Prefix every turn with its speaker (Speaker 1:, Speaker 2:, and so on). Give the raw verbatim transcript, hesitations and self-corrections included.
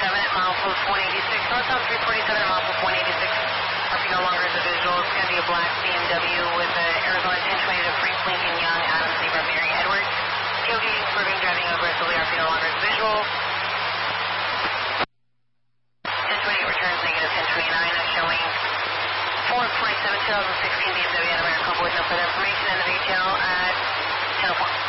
Speaker 1: forty-seven at milepost one eighty-six. Northbound three forty-seven at milepost one eighty-six. R P no longer is a visual. It's going to be a black B M W with an Arizona ten twenty to Frank Lincoln Young, Adam Zebra, Mary Edwards. Tailgating, swerving, driving aggressively. R P no longer is a visual. ten twenty-eight returns negative ten twenty-nine. That's showing four forty-seven, two thousand sixteen B M W American Convoy. No further information. End of detail at ten oh four.